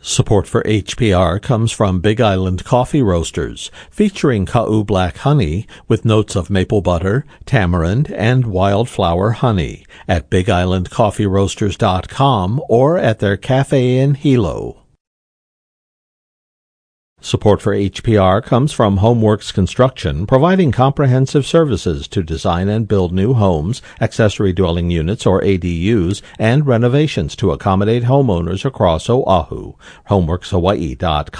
Support for HPR comes from Big Island Coffee Roasters, featuring Ka'u Black Honey with notes of maple butter, tamarind, and wildflower honey at BigIslandCoffeeRoasters.com or at their cafe in Hilo. Support for HPR comes from Homeworks Construction, providing comprehensive services to design and build new homes, accessory dwelling units or ADUs, and renovations to accommodate homeowners across Oahu. HomeworksHawaii.com.